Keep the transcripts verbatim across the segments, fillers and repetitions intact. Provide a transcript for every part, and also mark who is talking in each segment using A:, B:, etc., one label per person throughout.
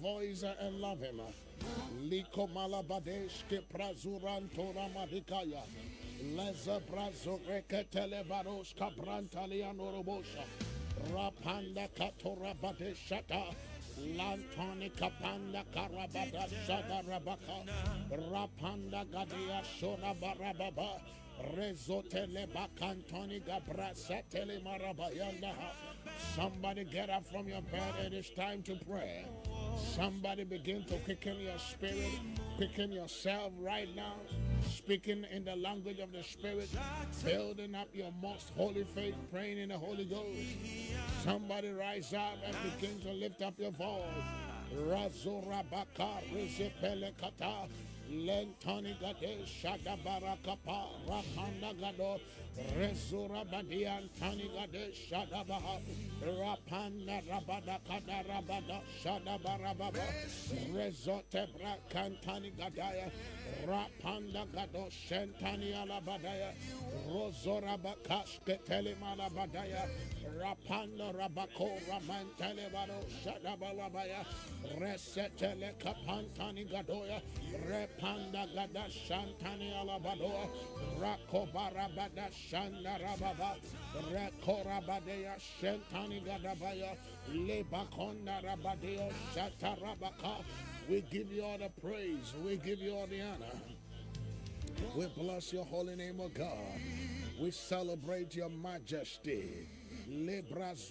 A: voice and love him. Liko malabadesh ke prazuran tora madikaya. Leza brazo reketele barosh kabrantaliano robosha. Rapanda katora badeshata. Lantoni kapanda karabada shada rabaka. Rapanda gadia shona barababa. Rezotele bakantoni gabrasatele marabayanda. Somebody get up from your bed. It is time to pray. Somebody begin to quicken your spirit, quicken yourself right now, speaking in the language of the Spirit, building up your most holy faith, praying in the Holy Ghost. Somebody rise up and begin to lift up your voice. Razura Baka Rizipele Kata Lentoni Gade Shada Barakapa Rapanda Gado Rezura Badian Tani Gade Shada Baha Rapanda Rabada Kada Rabada Shada Barababa Rezote Brakantani Gadaya Rapanda Gado Shentani Alabadaya Rozora Bakash Ketele Malabadaya Rapanda Rabako Ramantele Bado Shada Balabaya Resetele Kapantani Gadoya Repanda Gada Shantani Alabadoa Rakobarabada Shanda Rababa Rekorabadea Shantani Gadabaya Lebakonda Rabadeo Shatarabaka. We give you all the praise, we give you all the honor. We bless your holy name, O God. We celebrate your majesty. In the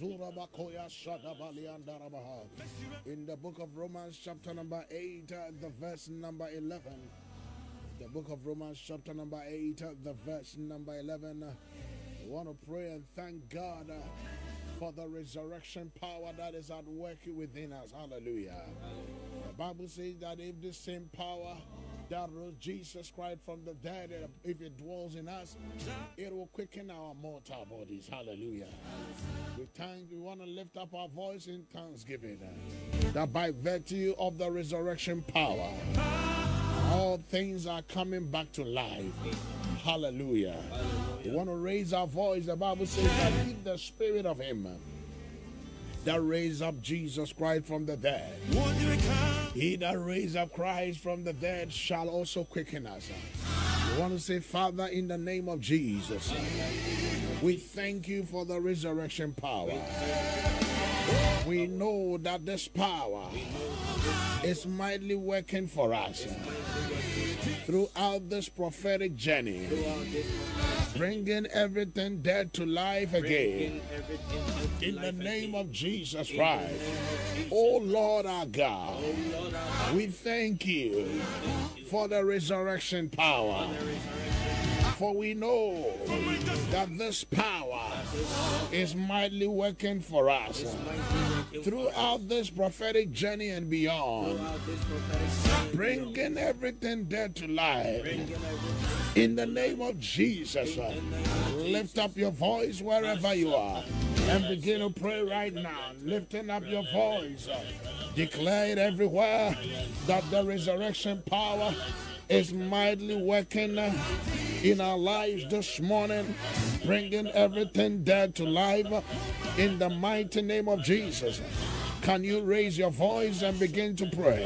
A: book of Romans, chapter number eight, uh, the verse number eleven. The book of Romans, chapter number eight, uh, the verse number eleven. Uh, I want to pray and thank God uh, for the resurrection power that is at work within us. Hallelujah. The Bible says that if the same power that rose Jesus Christ from the dead, if it dwells in us, it will quicken our mortal bodies. Hallelujah. We thank, we want to lift up our voice in thanksgiving that by virtue of the resurrection power, all things are coming back to life. Hallelujah. Hallelujah. We want to raise our voice. The Bible says that if the spirit of him that raised up Jesus Christ from the dead, he that raised up Christ from the dead shall also quicken us. We want to say, Father, in the name of Jesus, we thank you for the resurrection power. We know that this power is mightily working for us throughout this prophetic journey, bringing everything dead to life again. In the name of Jesus Christ. Oh Lord our God, we thank you for the resurrection power. For we know that this power is mightily working for us throughout this prophetic journey and beyond, bringing everything dead to life. In the name of Jesus, lift up your voice wherever you are and begin to pray right now. Lifting up your voice, declare it everywhere that the resurrection power is mightily working in our lives this morning, bringing everything dead to life in the mighty name of Jesus. Can you raise your voice and begin to pray?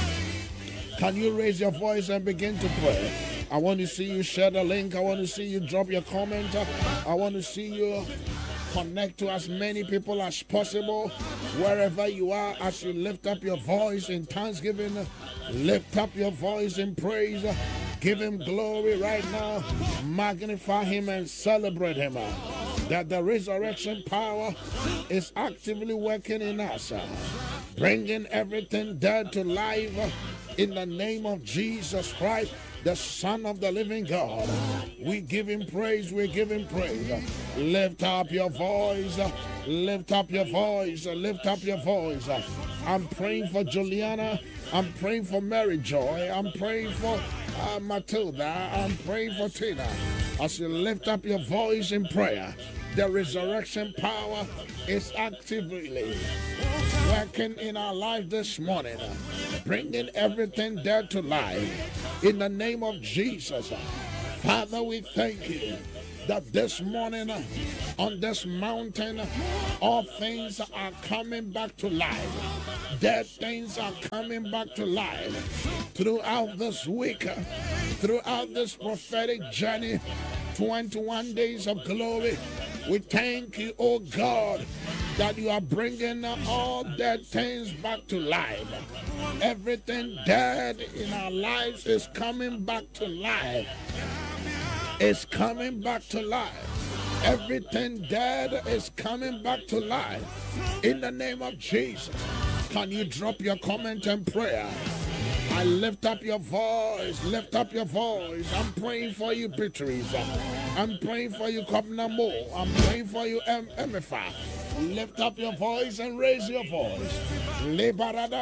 A: Can you raise your voice and begin to pray? I want to see you share the link. I want to see you drop your comment. I want to see you connect to as many people as possible wherever you are. As you lift up your voice in thanksgiving, lift up your voice in praise, give him glory right now, magnify him and celebrate him, that the resurrection power is actively working in us, bringing everything dead to life in the name of Jesus Christ, the Son of the living God. We give him praise, we give him praise. Lift up your voice, lift up your voice, lift up your voice. I'm praying for Juliana, I'm praying for Mary Joy, I'm praying for uh, Matilda, I'm praying for Tina. As you lift up your voice in prayer, the resurrection power is actively working in our life this morning, bringing everything dead to life. In the name of Jesus, Father, we thank you that this morning on this mountain, all things are coming back to life. Dead things are coming back to life throughout this week, throughout this prophetic journey. twenty-one days of glory. We thank you, oh God, that you are bringing all dead things back to life. Everything dead in our lives is coming back to life. It's coming back to life. Everything dead is coming back to life. In the name of Jesus, can you drop your comment and prayer? I lift up your voice, lift up your voice. I'm praying for you, Beatrice. I'm praying for you, Kopnamo. I'm praying for you, M. Emifa. Lift up your voice and raise your voice. You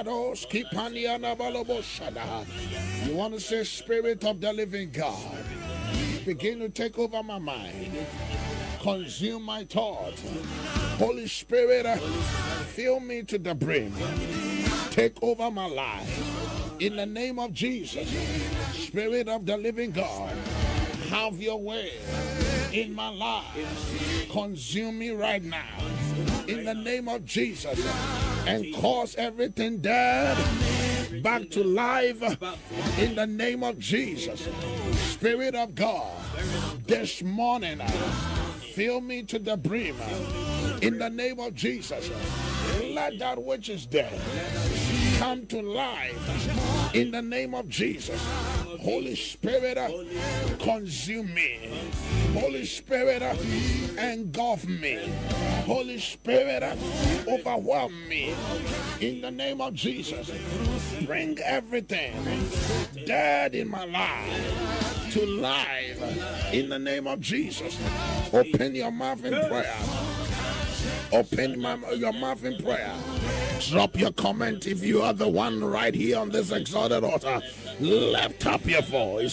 A: want to say, Spirit of the living God, begin to take over my mind, consume my thoughts. Holy Spirit, fill me to the brim. Take over my life. In the name of Jesus, Spirit of the living God, have your way in my life. Consume me right now. In the name of Jesus, and cause everything dead back to life. In the name of Jesus, Spirit of God, this morning, fill me to the brim. In the name of Jesus, let that which is dead come to life. In the name of Jesus, Holy Spirit, consume me. Holy Spirit, engulf me. Holy Spirit, overwhelm me. In the name of Jesus, bring everything dead in my life to life. In the name of Jesus, open your mouth in prayer. Open my, your mouth in prayer. Drop your comment if you are the one right here on this exalted altar. Lift up your voice.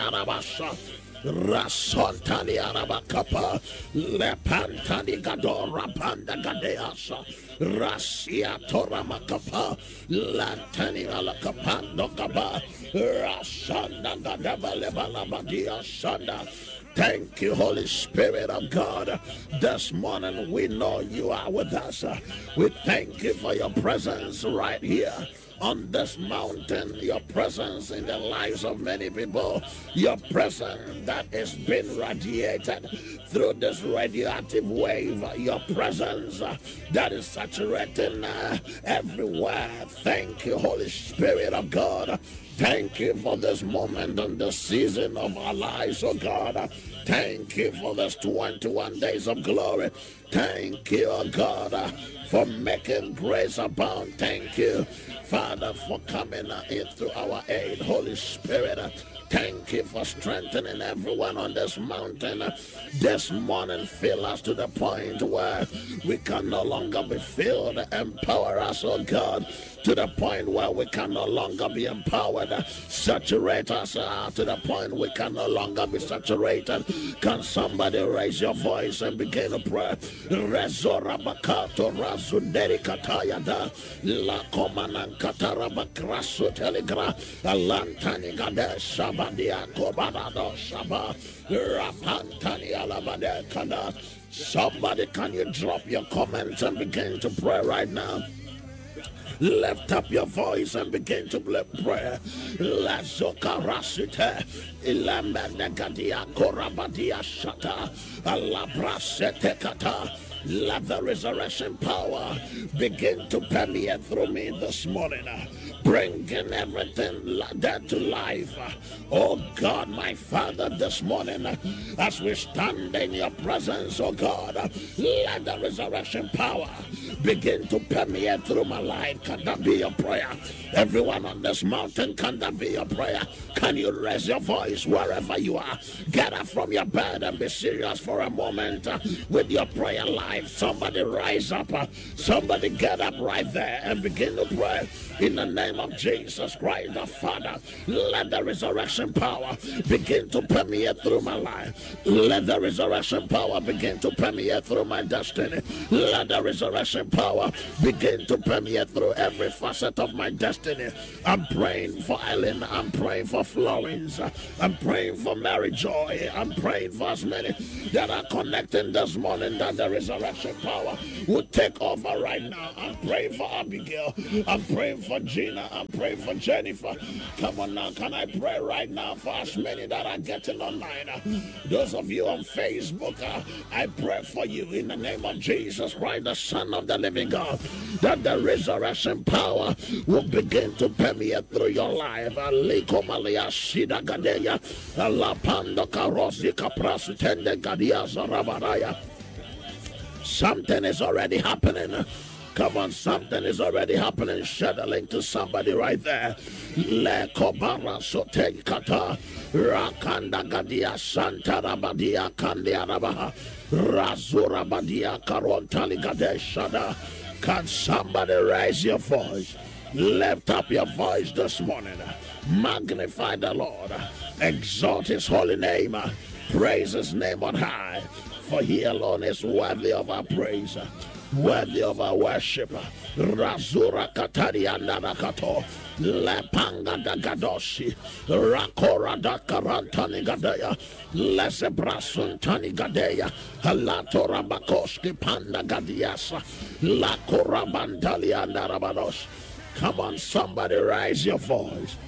A: Rasontani Arabakapa, Lepantani Gadora Panda Gadeasa, Rasia Toramakapa, Lantani Alakapando Kaba, Rasanda Gadaba Lebalabadia Sanda. Thank you, Holy Spirit of God. This morning we know you are with us. We thank you for your presence right here on this mountain, your presence in the lives of many people, your presence that is being radiated through this radioactive wave, your presence that is saturating everywhere. Thank you, Holy Spirit of God. Thank you for this moment and the season of our lives, oh God. Thank you for this twenty-one days of glory. Thank you, oh God, for making grace abound. Thank you, Father, for coming into our aid. Holy Spirit, thank you for strengthening everyone on this mountain. This morning, fill us to the point where we can no longer be filled. Empower us, oh God, to the point where we can no longer be empowered. Saturate us uh, to the point we can no longer be saturated. Can somebody raise your voice and begin to pray? Rezorabakato razunderi katayada la komanan katarabakrasu telegra alantani gade shabadia kobarado shaba rapantani alabade kada. Somebody, can you drop your comments and begin to pray right now? Lift up your voice and begin to pray. Lazokarasite, Ilamandagadia, Korabadia Shata, Alabrasete Kata. Let the resurrection power begin to permeate through me this morning, bringing everything dead to life. Oh God, my Father, this morning, as we stand in your presence, oh God, let the resurrection power begin to permeate through my life. Can that be your prayer? Everyone on this mountain, can that be your prayer? Can you raise your voice wherever you are? Get up from your bed and be serious for a moment with your prayer life. Somebody rise up. Somebody get up right there and begin to pray. In the name of Jesus Christ, the Father, let the resurrection power begin to permeate through my life. Let the resurrection power begin to permeate through my destiny. Let the resurrection resurrection power begin to permeate through every facet of my destiny. I'm praying for Ellen. I'm praying for Florence. I'm praying for Mary Joy. I'm praying for as many that are connecting this morning that the resurrection power will take over right now. I'm praying for Abigail. I'm praying for Gina. I'm praying for Jennifer. Come on now. Can I pray right now for as many that are getting online? Those of you on Facebook, uh, I pray for you in the name of Jesus Christ, the Son of the living God, that the resurrection power will begin to permeate through your life. Something is already happening. Come on, something is already happening. Share the link to somebody right there. Le Kobara Sote Kata Rakanda Gadia Santa Rabadia Kandia Rabaha Razura Badia Karontali Gade Shada. Can somebody raise your voice? Lift up your voice this morning. Magnify the Lord. Exalt his holy name. Praise his name on high. For he alone is worthy of our praise, worthy of our worship. Razura Kataria Narakato, Lepanga da Gadoshi, Rakora da Karantani Gadea, Lesebrasun Tani Gadea, Halato Rabakoski Panda Gadiasa, Lakora Bandalia Narabados. Come on, somebody, raise your voice.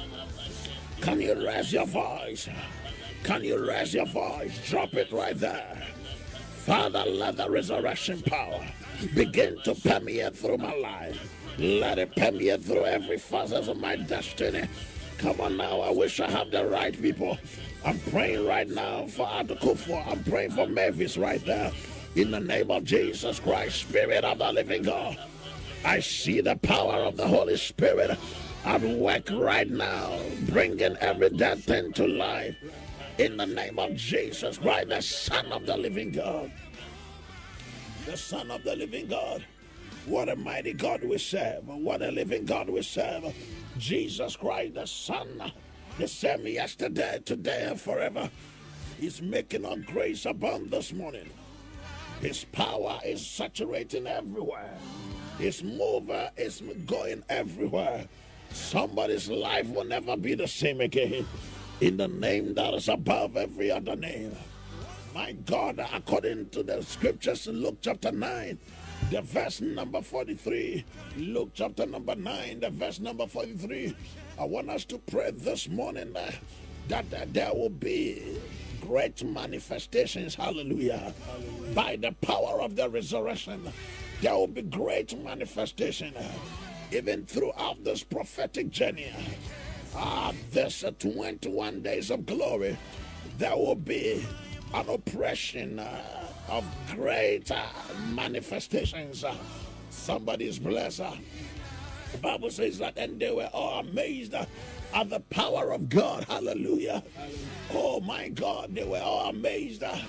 A: Can you raise your voice? Can you raise your voice? Drop it right there. Father, let the resurrection power begin to permeate through my life. Let it permeate through every facet of my destiny. Come on now, I wish I have the right people. I'm praying right now for Adokufo. I'm praying for Mavis right there. In the name of Jesus Christ, Spirit of the living God, I see the power of the Holy Spirit at work right now, bringing every dead thing to life. In the name of Jesus Christ, the Son of the living God. The Son of the living God. What a mighty God we serve. What a living God we serve. Jesus Christ, the Son, the same yesterday, today, and forever. He's making our grace abound this morning. His power is saturating everywhere. His mover is going everywhere. Somebody's life will never be the same again. In the name that is above every other name. My God, according to the scriptures in Luke chapter nine, the verse number forty-three. Luke chapter number nine, the verse number forty-three. I want us to pray this morning uh, that uh, there will be great manifestations, hallelujah. hallelujah. By the power of the resurrection, there will be great manifestation, uh, even throughout this prophetic journey. Ah, this uh, twenty-one days of glory, there will be an oppression uh, of great uh, manifestations. Uh, somebody is blessed. Uh, the Bible says that, and they were all amazed uh, at the power of God. Hallelujah. Hallelujah. Oh my God, they were all amazed uh,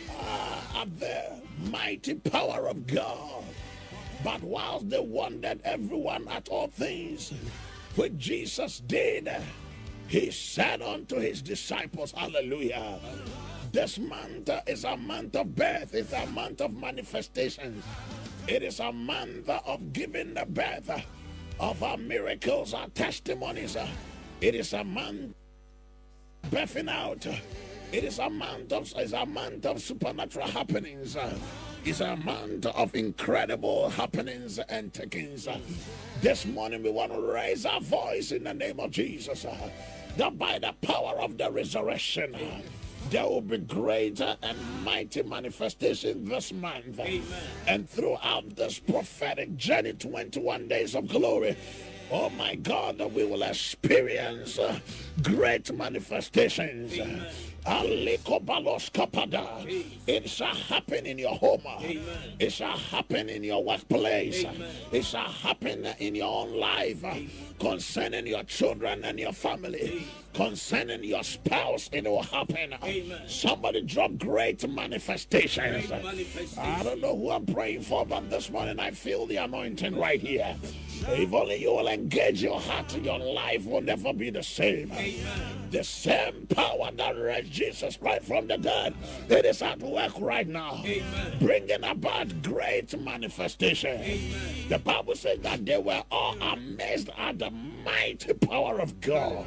A: uh, at the mighty power of God. But whilst they wondered, everyone at all things, what Jesus did, he said unto his disciples, hallelujah, this month is a month of birth. It's a month of manifestations. It is a month of giving the birth of our miracles, our testimonies. It is a month of birthing out. It is a month of, it's a month of supernatural happenings. It's a month of incredible happenings and takings. This morning we want to raise our voice in the name of Jesus, that by the power of the resurrection, there will be greater and mighty manifestation this month. Amen. And throughout this prophetic journey, twenty-one days of glory. Oh my God, that we will experience uh, great manifestations. Amen. It shall happen in your home. Amen. It shall happen in your workplace. Amen. It shall happen in your own life. Amen. Concerning your children and your family. Amen. Concerning your spouse, it will happen. Amen. Somebody drop great manifestations. Great manifestations. I don't know who I'm praying for, but this morning I feel the anointing right here. If only you will engage your heart, your life will never be the same. Amen. The same power that raised Jesus Christ from the dead, it is at work right now, Amen. Bringing about great manifestation. Amen. The Bible says that they were all amazed at the mighty power of God.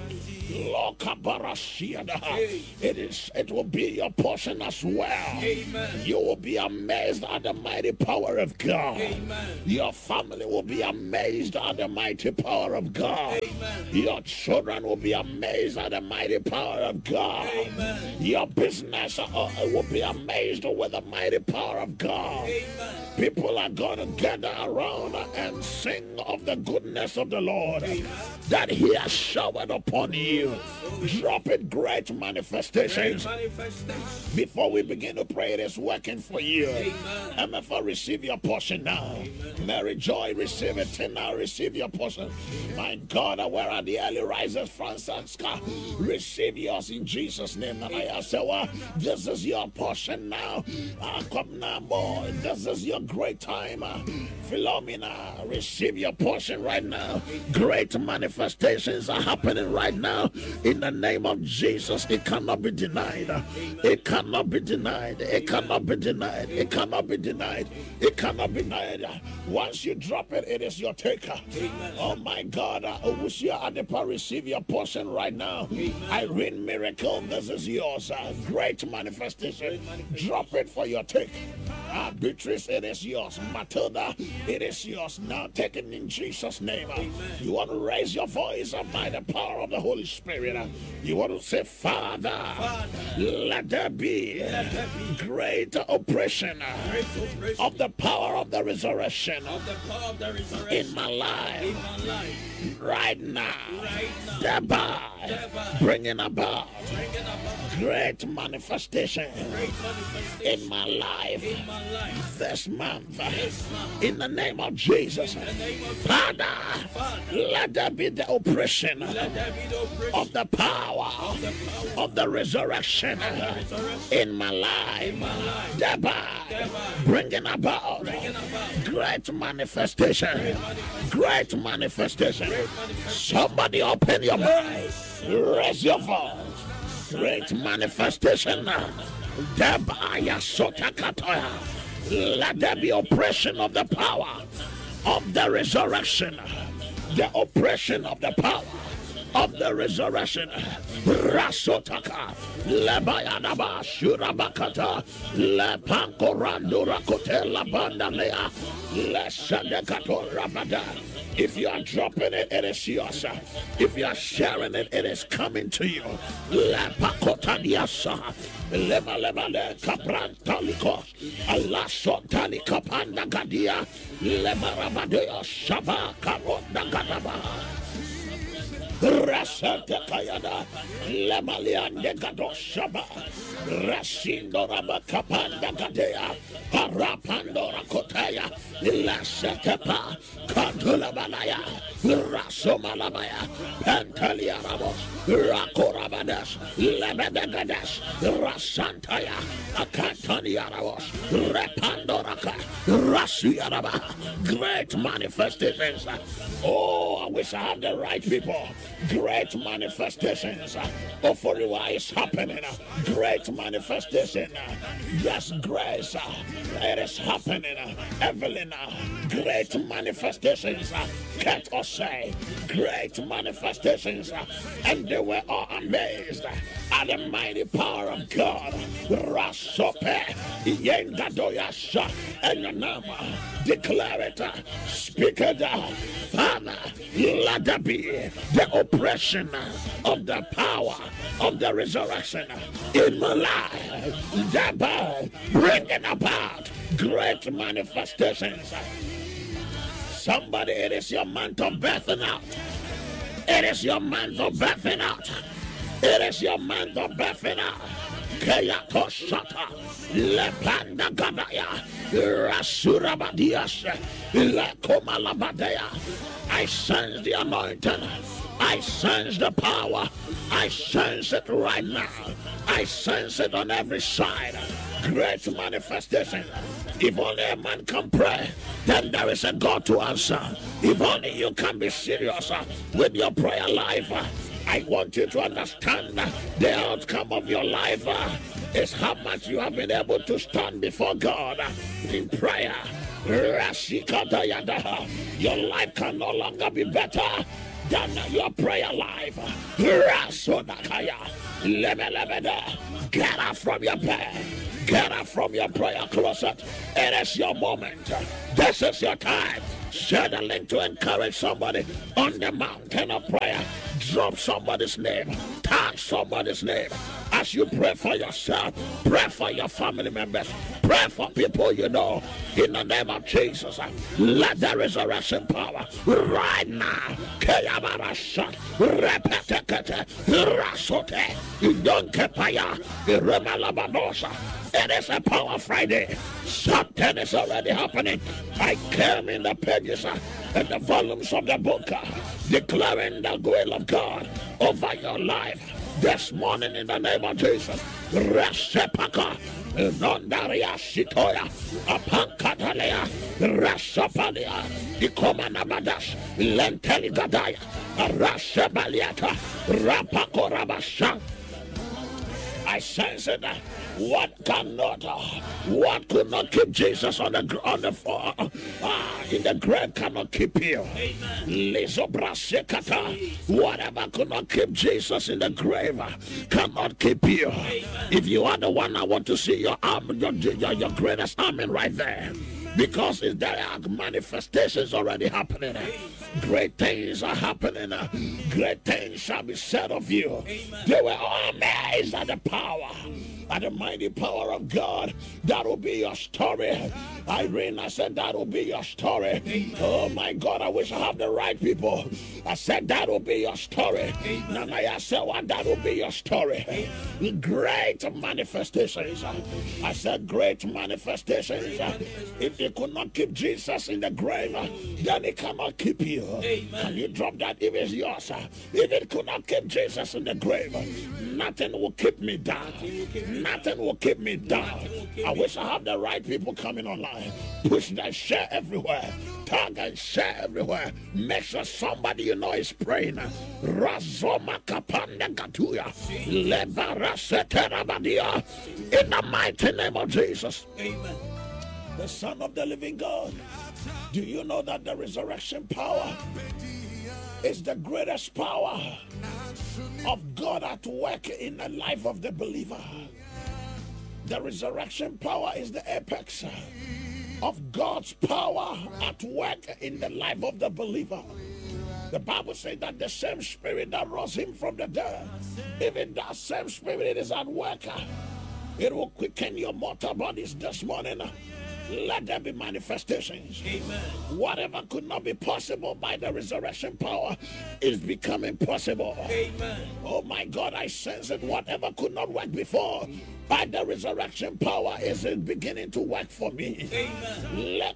A: It is. It will be your portion as well. Amen. You will be amazed at the mighty power of God. Amen. Your family will be amazed at the mighty power of God. Amen. Your children will be amazed at the mighty power of God. Amen. Your business uh, will be amazed with the mighty power of God. Amen. People are going to gather around and sing of the goodness of the Lord. Amen. That He has showered upon you. Drop it, great manifestations. Great manifestations. Before we begin to pray, it is working for you. Amen. M F O, receive your portion now. Amen. Mary Joy, receive it now. Receive your portion. My God, where are the early risers? Francisca, receive yours in Jesus' name. And I say, well, this is your portion now. Uh, come now, boy. This is your great time. Uh, Philomena, receive your portion right now. Great manifestations are happening right now. In the name of Jesus, it cannot be denied. It cannot be denied. It cannot be denied. It cannot be denied. It cannot be denied. Once you drop it, it is your taker. Oh my God, Owusia Adepa, receive your portion right now. Irene Miracle, this is yours. Great manifestation. Drop it for your take. Ah, Beatrice, it is yours. Matilda, it is yours. Now take it in Jesus' name. You want to raise your voice by the power of the Holy Spirit. You want to say, Father, Father let there be, let there be great oppression, great oppression of the power of the resurrection, of the power of the resurrection in my life, in my life. Right now, right now. Thereby, thereby bringing about, bringing about great manifestation, great manifestation in my life, in my life. This month, this month. In the name of Jesus, in the name of Father, Father, let there be the oppression, let there be the oppression of the power of the, power of the resurrection, of the resurrection in my life, in my life. Thereby, thereby bringing about, bringing about great manifestation, great manifestation, great manifestation. Great manifestation. Somebody open your mouth, raise your voice. Great manifestation. Thereby, let there be oppression of the power of the resurrection, the oppression of the power of the resurrection. Rasotaka Lebayanaba Shurabakata Lepankorandura Kotela Bandalea Lesadekato Rabada. If you are dropping it, it is yours. If you are sharing it, it is coming to you. Lepakotadiasa Leba Leba Le Caprantaliko Allah Sotani Kapanda Gadia Leba Rabadea Shaba Karonda Gadaba Rasata Kayada Lemalian de Gadoshaba Rasindo Rabakapanda Gadea Parapandora Kotaya Lasatapa Kantula Balaya Rasomalabaya Pantalia Ramos Rakorabadas Lebedagadas Rasantaya Akantania Ramos Repandoraka Rasiaraba. Great manifestations. Oh, I wish I had the right people. Great manifestations of what is happening. Great manifestation. Yes, grace. It is happening. Evelyn, great manifestations. Can't us say great manifestations. And they were all amazed at the mighty power of God. Rasope, Yengadoyasha, and Yanama. Declare it. Speak it. Father, let there be the oppression of the power of the resurrection in my life, thereby bringing about great manifestations. Somebody, it is your month of birthing out. It is your month of birthing out. It is your month of birthing out. Kaya Toshata, Lepanda Gadaya, Rasurabadias, Lekomalabadea. I sense the anointing. I sense the power. I sense it right now. I sense it on every side. Great manifestation. If only a man can pray, then there is a God to answer. If only you can be serious with your prayer life, I want you to understand that the outcome of your life uh, is how much you have been able to stand before God uh, in prayer. Your life can no longer be better than your prayer life. Get up from your bed. Get up from your prayer closet. It is your moment. This is your time. Share the link to encourage somebody on the mountain of prayer. Drop somebody's name. Tag somebody's name. As you pray for yourself, pray for your family members, pray for people you know. In the name of Jesus, let the resurrection power right now. Keyabarashat, repetekete, rasote, idonkepaya, iremalabadosa. It is a Power Friday. Something is already happening. I came in the pages uh, and the volumes of the book, uh, declaring the will of God over your life this morning in the name of Jesus. Resepaka, Nondaria Sitoya, Apankatalea, Rasapalia, Ikomanabadas, Lenteligadaya, Rasabaliata, Rapakorabasha. I sense it. Uh, what cannot, uh, what could not keep Jesus on the on the floor, uh, in the grave cannot keep you. Whatever could not keep Jesus in the grave uh, cannot keep you. If you are the one, I want to see your arm, your your, your greatest arm right there. Because there are manifestations already happening. Great things are happening. Great things shall be said of you. They were all amazed at the power, at the mighty power of God. That will be your story. Irene, I said that will be your story. Oh my God, I wish I have the right people. I said that will be your story. Nanaya said well, that will be your story. Great manifestations. I said great manifestations. If you could not keep Jesus in the grave, then it cannot keep you. Can you drop that if it's yours? If it could not keep Jesus in the grave, nothing will keep me down. Nothing will keep me down. I wish I had the right people coming online. Push that share everywhere. Tag and share everywhere. Make sure somebody you know is praying. Razoma kapanda katuya. Lebaraseterabadia. In the mighty name of Jesus. Amen. The Son of the living God. Do you know that the resurrection power is the greatest power of God at work in the life of the believer? The resurrection power is the apex of God's power at work in the life of the believer. The Bible says that the same spirit that rose him from the dead, even that same spirit is at work. It will quicken your mortal bodies this morning. Let there be manifestations. Amen. Whatever could not be possible by the resurrection power is becoming possible. Amen. Oh my God, I sense it. Whatever could not work before, by the resurrection power is it beginning to work for me. Amen.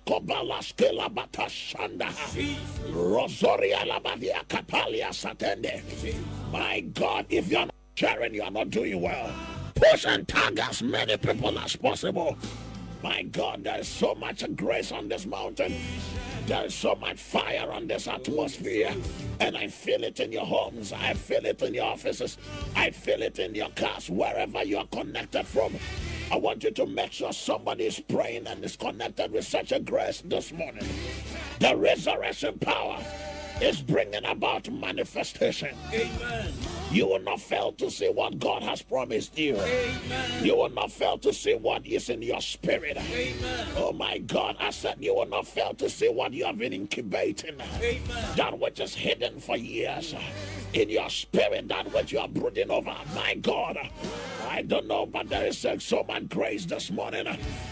A: My God, if you're not sharing, you're not doing well. Push and tag as many people as possible. My God, there is so much grace on this mountain. There is so much fire on this atmosphere. And I feel it in your homes. I feel it in your offices. I feel it in your cars, wherever you are connected from. I want you to make sure somebody is praying and is connected with such a grace this morning. The resurrection power is bringing about manifestation. Amen. You will not fail to see what God has promised you. Amen. You will not fail to see what is in your spirit. Amen. Oh my God, I said you will not fail to see what you have been incubating. Amen. That which is hidden for years in your spirit, that which you are brooding over. My God, I don't know, but there is so much grace this morning.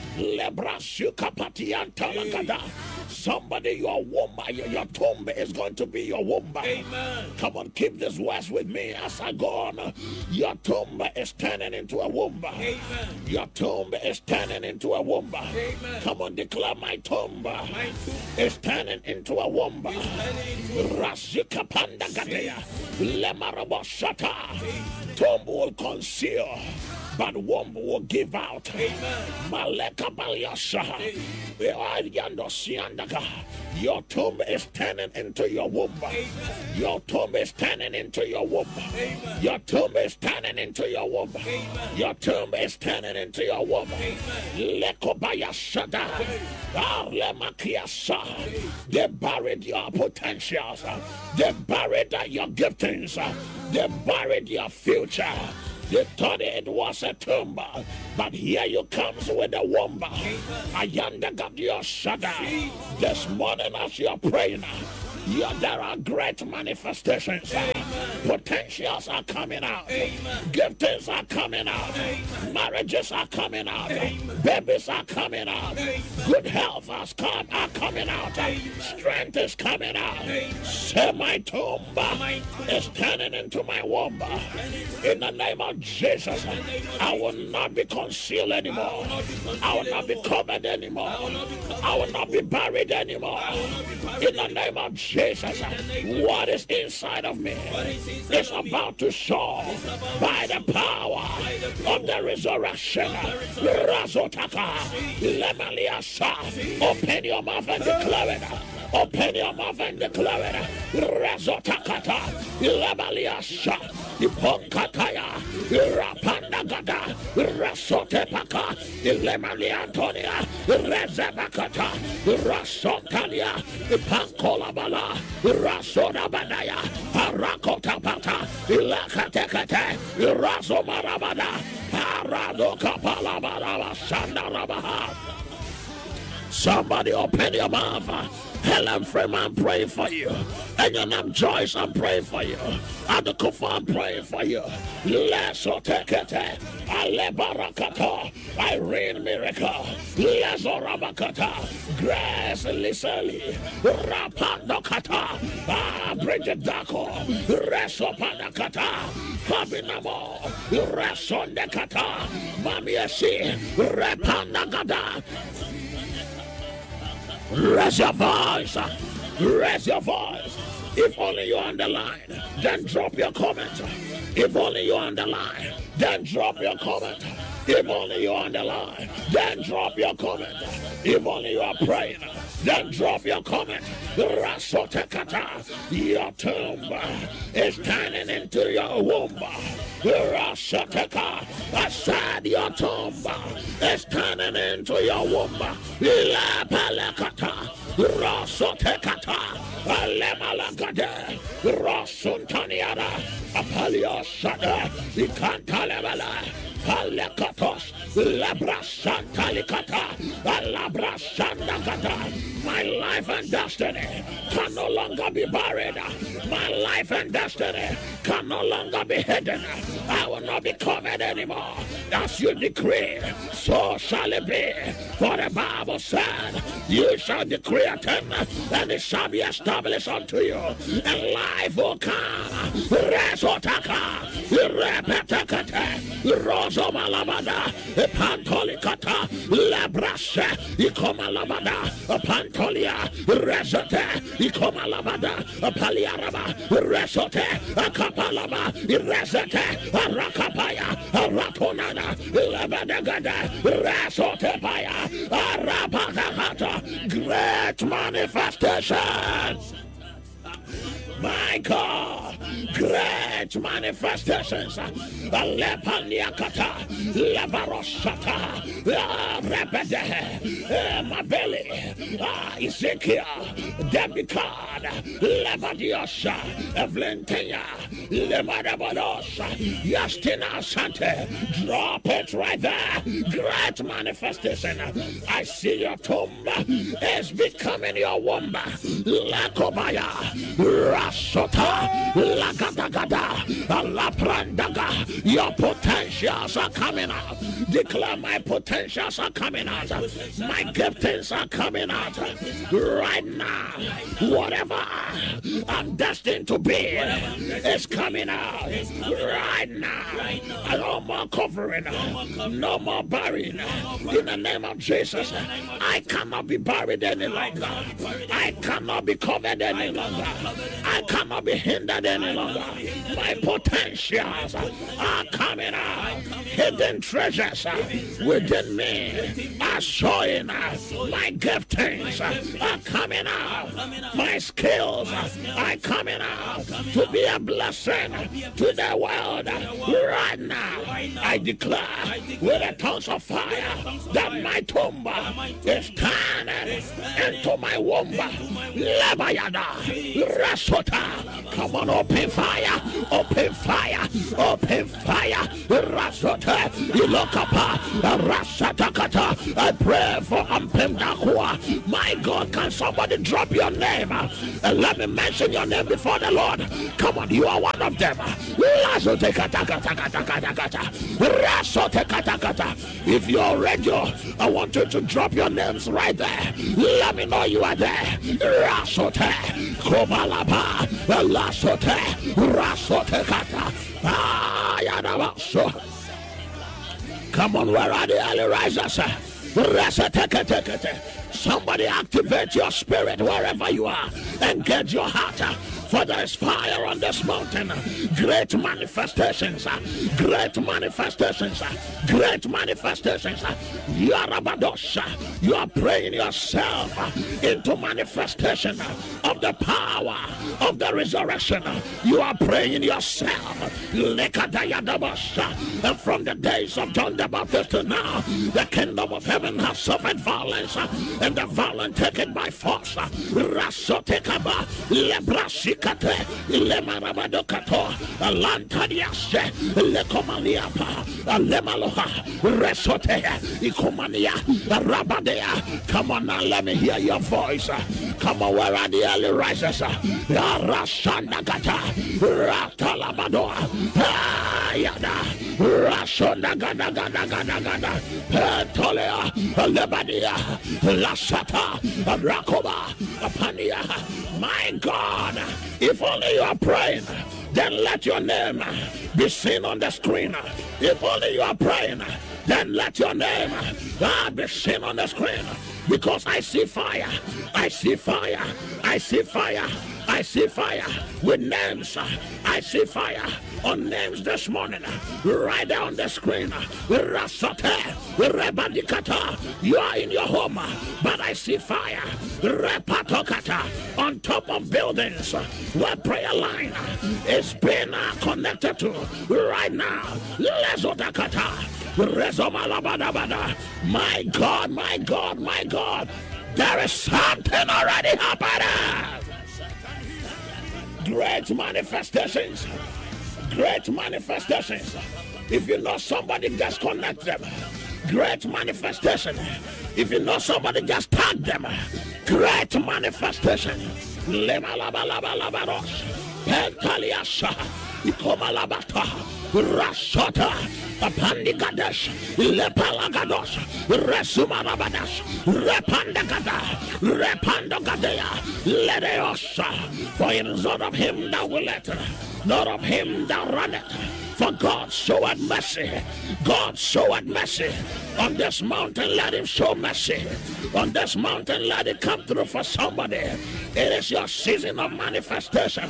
A: Somebody, your womb, your, your tomb is going to be your womb. Amen. Come on, keep this verse with me as I go on. Your tomb is turning into a womb. Amen. Your tomb is turning into a womb. Amen. Come on, declare my tomb, my tomb is turning into a womb. Rasika panda gadea, lemarabo shata. Tomb will conceal, but womb will give out. Maleka balyasha. We are yandosianda. Your tomb is turning into your womb. Your tomb is turning into your womb. Your tomb is turning into your womb. Your tomb is turning into your womb. Lekobaya Shada. They buried your potentials. They buried your giftings. They buried your future. They thought it was a tomb, but here you comes with a womb. Ayanda got your shudder. This morning as you're praying, yeah, there are great manifestations. Amen. Potentials are coming out. Amen. Giftings are coming out. Amen. Marriages are coming out. Amen. Babies are coming out. Amen. Good health has come, are coming out. Amen. Strength is coming out. Say my tomb is turning into my womb. In the name of Jesus, I will not be concealed anymore. I will not be covered anymore. I will not be buried anymore. In the name of Jesus. Jesus, what is inside of me is about to show by the power of the resurrection. Razotaka, Lemaliasa, open your mouth and declare it. Open your mouth and declare it. Razotakata, Lemaliasa, Iponkataya, Rapandagada, Rasotepaka, Lemaliantonia, Rezabakata, Rasotalia, Pankolabala. Rasona Badaya, Harakota Pata, Ilakatekate, Rasomarabada, Parado Kapalabalaba, Sandarabaha. Somebody open your mouth. Helen Freeman, pray for you. And your name Joyce, I'm praying for you. Adakufa, I'm praying for you. Lesotekete, Alebarakata, Irene Miracle, Lesorabakata, Grace Liseli, Rapandokata, Ah, Bridget Dako, Resopanakata, Kabinamo, Resondekata, Mamiasi, Repandagada. Raise your voice. Raise your voice. If only you're on the line, then drop your comment. If only you're on the line, then drop your comment. If only you're on the line, then drop your comment. If only you are praying, then drop your comment. Rasotekata, your tomb is turning into your womb. Rasoteka, I said your tomb is turning into your womb. La palakata, Rasotekata, Alemalagade, Rasuntaniana, Apalio Sada, Ikantalebala. Palekatos, Labrasantalikata, Alabrasandakata. My life and destiny can no longer be buried. My life and destiny can no longer be hidden. I will not be covered anymore. As you decree, so shall it be. For the Bible said, you shall decree a thing, and it shall be established unto you. And life will come. Resotaka, Repetekate, Rosomalabada, Pantolicata, Labrashe, Ikomalabada, Pantolia, Resote, Ikomalabada, Paliaraba, Resote, Akapalaba, Resete, Arakapaya, Aratonada, Labadagada, Resote Paya, Arapakata, great manifestations. My God, great manifestations. Lepaniakata, Labarosata, Rebede, Mabeli, Ezekiel, Debicard, Lebadiosha, Evlentea, Lemadabadosa, Yastina Sante. Drop it right there. Great manifestation. I see your tomb is becoming your womb. Lakobaya, Rasota, Lagadagada, Laprandaga. Your potentials are coming out. Declare my potentials are coming out. My giftings are coming out. Right now, whatever I'm destined to be is coming out. Right now, no more covering, no more burying. In the name of Jesus, I cannot be buried any longer. I cannot be covered any longer. I cannot be hindered any longer. My potentials are coming out. Hidden treasures within me are showing. My giftings are coming out. My skills are coming out to be a blessing to the world. Right now, I declare with the tongues of fire that my tomb is turning into my womb. Lebayada, Rasota, come on, open fire, open fire, open fire, Rasota, Ilokapa, Rasatakata. I pray for Ampemdakua. My God, can somebody drop your name and let me mention your name before the Lord? Come on, you are one of them. If you're ready, I want you to drop your names right there. Let me know you are there. Rasote, Kobalaba, Lasote, Rasote Kata. Ah, Yadabaso. Come on, where are the early risers? Somebody activate your spirit wherever you are. Engage your heart. For there is fire on this mountain. Great manifestations. Great manifestations. Great manifestations. Yarabadosha. You are praying yourself into manifestation of the power of the resurrection. You are praying yourself. And from the days of John the Baptist to now, the kingdom of heaven has suffered violence, and the violent take it by force. Rasotekaba, Lebrasikate, Lemarabadokato, Alantadiase, Lekomaniapa, Alemaloha, Resote, Ikomania, Rabadea. Come on now, let me hear your voice. Come on, where are the early risers? Rasandagata, Ratalabadoa, Ayada, Rasondagadagadagadagada, Tolea, Lebadia, Lasata, Rakoba, Apania. My God, if only you are praying, then let your name be seen on the screen. If only you are praying, then let your name uh, be seen on the screen. Because I see fire, I see fire, I see fire, I see fire with names. I see fire on names this morning. Right there on the screen. Rasate, Rebadikata. You are in your home, but I see fire. Repatokata on top of buildings where prayer line is being connected to right now. Lezotakata. My God, my God, my God. There is something already happening. Great manifestations. Great manifestations. If you know somebody, just connect them. Great manifestation. If you know somebody, just tag them. Great manifestation. Lemalabalabaros. Pentaliasha. Ikomalabata. Rasota. Apandigadesh, Lepalagados, Resumarabadas, Repandagada, Repandagadea, Ledeosa, for it is not of him that will let, not of him that runneth. For God showed mercy. God showed mercy. On this mountain, let him show mercy. On this mountain, let it come through for somebody. It is your season of manifestation.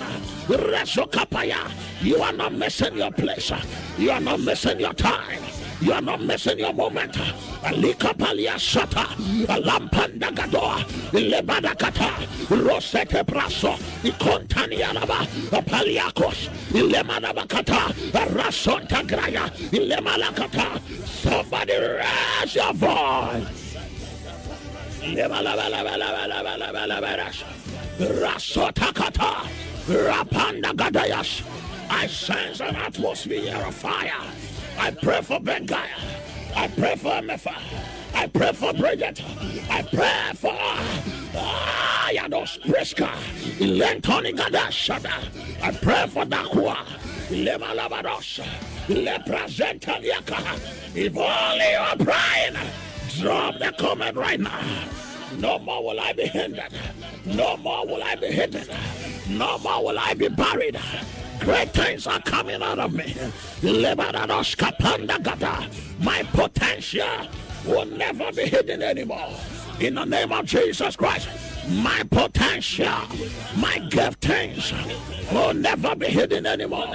A: You are not missing your place. You are not missing your time. You are not missing your moment. Alika palia shata, alampanda gadoa, lebadakata, rosete braso, ikontanianaba, paliakos, ilemanabakata, rasonta graya, ilemalakata. Somebody raise your voice. Rasotakata, rapanda gadayas. I sense an atmosphere of fire. I pray for Bengaya. I pray for Mefa. I pray for Bridget. I pray for ah, Yados Preska. Lentoni Gadashada. I pray for Dakua. Lemalabados. Lepresenta Yaka. If only you are praying, drop the comment right now. No more will I be hindered. No more will I be hidden. No more will I be buried. Great things are coming out of me. My potential will never be hidden anymore. In the name of Jesus Christ, My potential, my giftings will never be hidden anymore.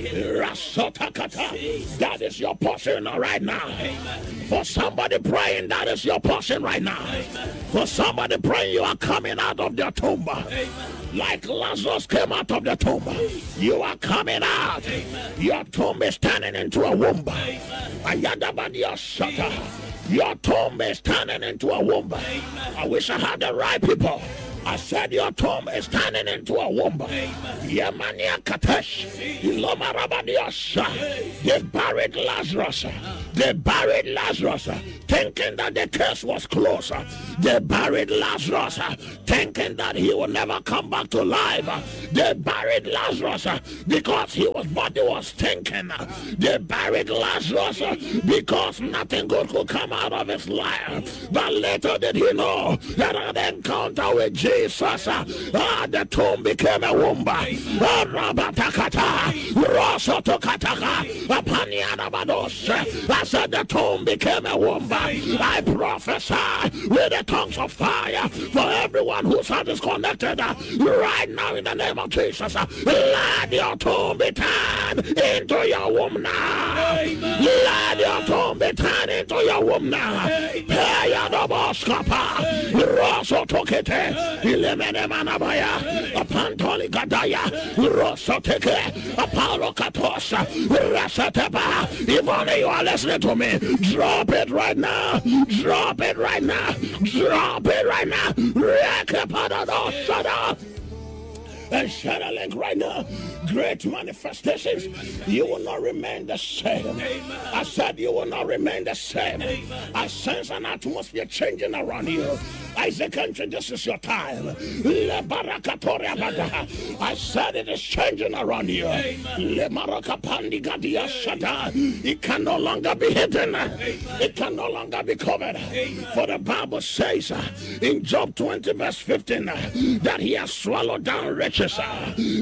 A: That is your portion right now. For somebody praying, that is your portion right now. For somebody praying, you are coming out of the tomb. Like Lazarus came out of the tomb. You are coming out. Your tomb is turning into a womb. Your tomb is turning into a womb. I wish I had the right people. I said your tomb is turning into a womb. Yemania Katesh, Iloma Rabadiasha. They buried Lazarus. They buried Lazarus, thinking that the case was closed. They buried Lazarus, thinking that he will never come back to life. They buried Lazarus because his body was stinking. They buried Lazarus because nothing good could come out of his life. But later did he know that an encounter with Jesus. Jesus, uh, the tomb became a womb. I said the tomb became a womb. I prophesy with the tongues of fire for everyone who's disconnected uh, right now in the name of Jesus. Uh, let your tomb be turned into your womb now. Amen. Let your tomb be turned into your womb now. Paya the Boskapa, Rosso Tokete. Ilemene manabaya, Apantoli Gadaya, Rosoteke, Apollo Katosha, Rasateba. If only you are listening to me, drop it right now, drop it right now, drop it right now. Rekapadado, shut up. And share a link right now. Great manifestations. You will not remain the same. Amen. I said you will not remain the same. Amen. I sense an atmosphere changing around you. Isaac, this is your time. I said it is changing around you. It can no longer be hidden. It can no longer be covered. For the Bible says in Job twenty verse fifteen that he has swallowed down riches. He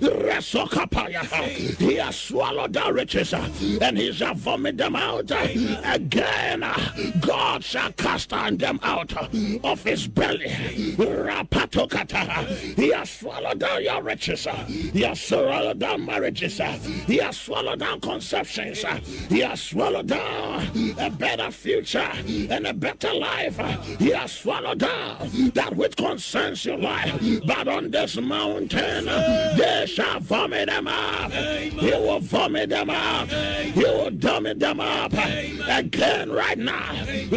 A: has swallowed down riches and he shall vomit them out again. God shall cast on them out of his belly. He has swallowed down your riches. He has swallowed down marriages. He has swallowed down conceptions. He has swallowed down a better future and a better life. He has swallowed down that which concerns your life. But on this mountain, they shall vomit them up. He will vomit them up. He will vomit them up again right now.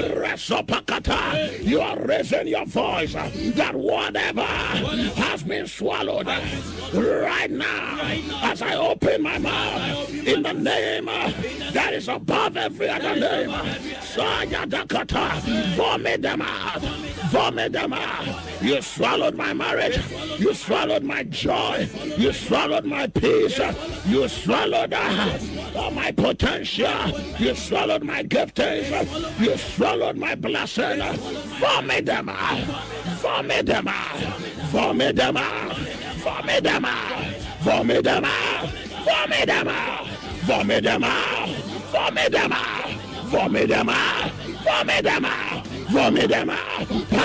A: You are raising your voice that whatever has been swallowed right now, as I open my mouth in the name that is above every other name, vomit them out. Vomit them out. You swallowed my marriage. You swallowed my joy. You swallowed my peace. You swallowed uh, my potential. You swallowed my giftings. You swallowed my blessing. Vomit them out. Vomit them out. Vomit them out. Vomit them out. Vomit them out. Vomit them out. Vomit them out. Vomit them out. Vomit them out. Vomit them out. Vomit them out.